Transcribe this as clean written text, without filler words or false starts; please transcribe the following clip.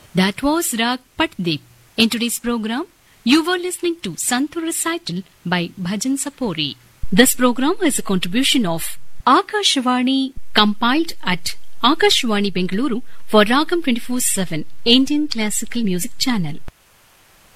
That was Rag Patdeep. In today's program, you were listening to Santur recital by Bhajan Sapori. This program is a contribution of Akashvani, compiled at Akashvani Bengaluru for Ragam 24/7 Indian Classical Music Channel.